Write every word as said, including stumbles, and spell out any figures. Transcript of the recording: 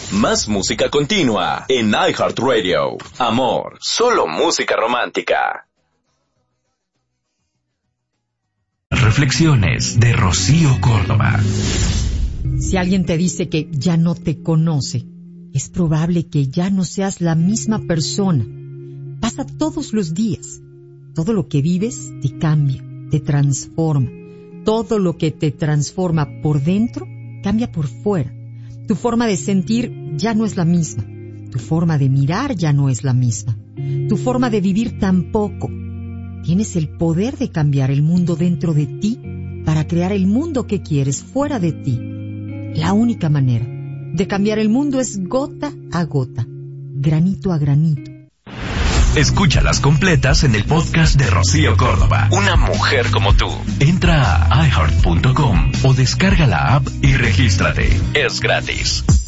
Más música continua en iHeartRadio. Amor, solo música romántica. Reflexiones de Rocío Córdoba. Si alguien te dice que ya no te conoce, es probable que ya no seas la misma persona. Pasa todos los días. Todo lo que vives te cambia, te transforma. Todo lo que te transforma por dentro cambia por fuera. Tu forma de sentir ya no es la misma. Tu forma de mirar ya no es la misma. Tu forma de vivir tampoco. Tienes el poder de cambiar el mundo dentro de ti para crear el mundo que quieres fuera de ti. La única manera de cambiar el mundo es gota a gota, granito a granito. Escúchalas completas en el podcast de Rocío Córdoba. Una mujer como tú. Entra a i heart punto com o descarga la app y regístrate. Es gratis.